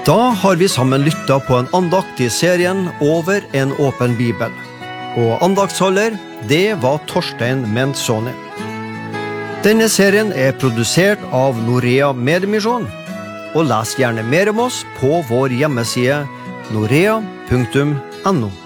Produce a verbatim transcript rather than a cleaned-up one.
Da har vi sammen lyttet på en andakt i serien Over en åpen bibel. Og andaktsholder, det var Torstein Mentsoni. Denne serien er produsert av Norea Mediemisjon, og les gjerne mer om oss på vår hjemmeside norea punktum no.